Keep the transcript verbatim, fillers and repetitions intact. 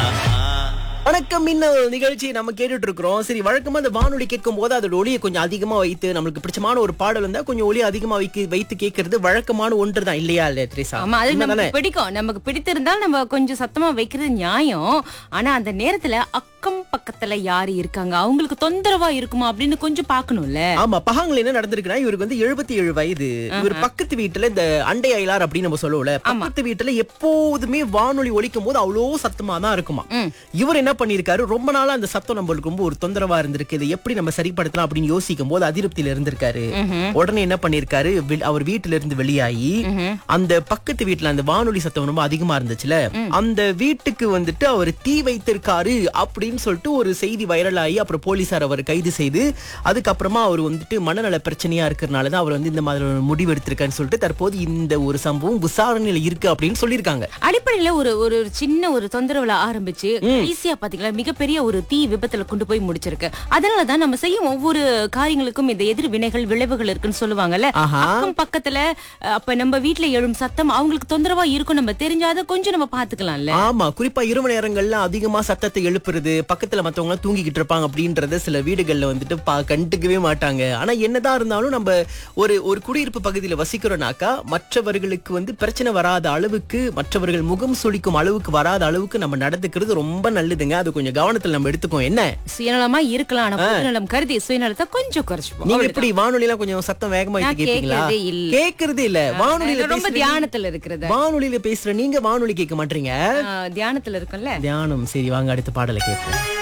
வணக்கம் மின்னல் நிகழ்ச்சி நம்ம கேட்டுட்டு இருக்கிறோம். சரி, வழக்கமா அந்த வானொலி கேட்கும் போது அதோட ஒலியை கொஞ்சம் அதிகமா வைத்து, நம்மளுக்கு பிடிச்சமான ஒரு பாடல் இருந்தா கொஞ்சம் ஒலி அதிகமா வைக்க வைத்து கேட்கறது வழக்கமான ஒன்று தான் இல்லையா இல்ல த்ரிஷா? ஆமா, அது நமக்கு பிடிக்கும். நமக்கு பிடித்திருந்தால் நம்ம கொஞ்சம் சத்தமா வைக்கிறது நியாயம். ஆனா அந்த நேரத்துல அக்கம் பக்கத்துல யாரு இருக்காங்க, அவங்களுக்கு தொந்தரவா இருக்குமா அப்படின்னு கொஞ்சம் பாக்கணும்ல. ஆமா, பகாங்கல என்ன நடந்திருக்குன்னா, இவருக்கு வந்து எழுபத்தி ஏழு வயது. இவர் பக்கத்து வீட்டுல இந்த அண்டை அயலார் அப்படின்னு நம்ம சொல்லுவோம்ல, பக்கத்து வீட்டுல எப்போதுமே வானொலி ஒலிக்கும் போது அவ்வளோ சத்தமா தான் இருக்குமா. இவர் என்ன பண்ணிருக்காரு, ரொம்ப நாளா அந்த சத்தம் நம்மளுக்கு ரொம்ப ஒரு தொந்தரவா இருந்திருக்கு, இதை எப்படி நம்ம சரிப்படுத்தலாம் அப்படின்னு யோசிக்கும் போது அதிருப்தியில இருந்திருக்காரு. உடனே என்ன பண்ணிருக்காரு, அவர் வீட்டுல இருந்து வெளியாகி அந்த பக்கத்து வீட்டுல அந்த வானொலி சத்தம் ரொம்ப அதிகமா இருந்துச்சுல, அந்த வீட்டுக்கு வந்துட்டு அவர் தீ வைத்திருக்காரு அப்படின்னு சொல்லிட்டு ஒரு செய்தி வைரல் ஆகி அப்புறம் போலீசார் அவர் கைது செய்து, அதுக்கப்புறமா அவர் வந்துட்டு மனநல பிரச்சனையா இருக்கிறதுனாலதான் அவர் வந்து இந்த மாதிரி ஒரு முடிவு எடுத்திருக்காருன்னு சொல்லிட்டு தற்போது இந்த ஒரு சம்பவம் விசாரணையில இருக்கு அப்படின்னு சொல்லியிருக்காங்க. அடிப்படையில ஒரு ஒரு சின்ன ஒரு தொந்தரவுல ஆரம்பிச்சு ஈஸியா பாத்தீங்களா மிகப்பெரிய ஒரு தீ விபத்துல கொண்டு போய் முடிச்சிருக்கு. அதனாலதான் நம்ம செய்யும் ஒவ்வொரு காரியங்களுக்கும் இந்த எதிர் வினைகள் விளைவுகள் இருக்குன்னு சொல்லுவாங்கல்ல. அக்கம் பக்கத்துல அப்ப நம்ம வீட்டுல எழும் சத்தம் அவங்களுக்கு தொந்தரவா இருக்கும், நம்ம தெரிஞ்சாத கொஞ்சம் நம்ம பாத்துக்கலாம்ல. ஆமா, குறிப்பா இரவு நேரங்கள்ல அதிகமா சத்தத்தை எழுப்புறது, பக்கத்துல மத்தவங்க தூங்கிக்கிட்டு இருப்பாங்க அப்படின்றத சில வீடுகள்ல வந்துட்டு கண்டுக்கவே மாட்டாங்க. ஆனா என்னதான் இருந்தாலும் நம்ம ஒரு ஒரு குடியிருப்பு பகுதியில வசிக்கிறோம்னாக்கா மற்றவர்களுக்கு வந்து பிரச்சனை வராத அளவுக்கு, மற்றவர்கள் முகம் சுளிக்கும் அளவுக்கு வராத அளவுக்கு நம்ம நடந்துக்கிறது ரொம்ப நல்லதுங்க. அது கொஞ்சம் கவனத்துல நம்ம எடுத்துக்கோம். என்ன சுயநலமா இருக்கலாம், ஆனா பொதுநலம் கருதி சுயநலத்தை கொஞ்சம் குறைச்சுப்போம். நீங்க எப்படி வானொலி எல்லாம் கொஞ்சம் சத்தம் வேகமா கேட்பீங்களா? கேக்குறதே இல்ல. வானொலியில ரொம்ப தியானத்துல இருக்கிறது. வானொலியில பேசுற நீங்க வானொலி கேட்க மாட்டீங்க, தியானத்துல இருக்கும்ல. தியானம். சரி, வாங்க அடுத்த பாடலை கேட்போம்.